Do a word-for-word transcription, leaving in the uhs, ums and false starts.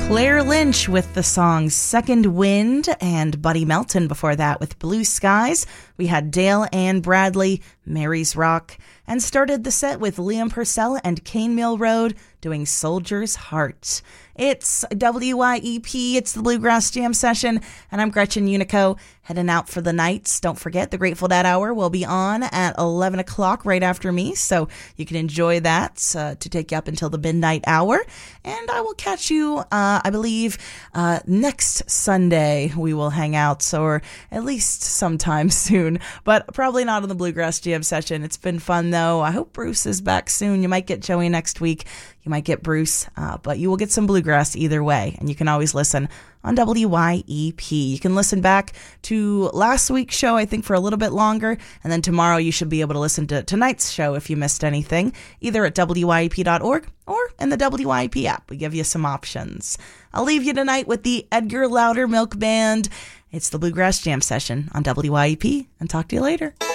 Claire Lynch with the song Second Wind, and Buddy Melton before that with Blue Skies. We had Dale Ann Bradley, Mary's Rock, and started the set with Liam Purcell and Cane Mill Road doing Soldier's Heart. It's W Y E P, it's the Bluegrass Jam Session, and I'm Gretchen Unico, heading out for the nights. Don't forget, the Grateful Dead Hour will be on at eleven o'clock right after me, so you can enjoy that uh, to take you up until the midnight hour. And I will catch you, uh, I believe, uh, next Sunday we will hang out, or at least sometime soon, but probably not on the Bluegrass Jam Session. It's been fun, though. I hope Bruce is back soon. You might get Joey next week. You might get Bruce, uh, but you will get some bluegrass either way, and you can always listen on W Y E P. You can listen back to last week's show, I think, for a little bit longer, and then tomorrow you should be able to listen to tonight's show if you missed anything, either at W Y E P dot org or in the W Y E P app. We give you some options. I'll leave you tonight with the Edgar Louder Milk Band. It's the Bluegrass Jam Session on W Y E P, and talk to you later.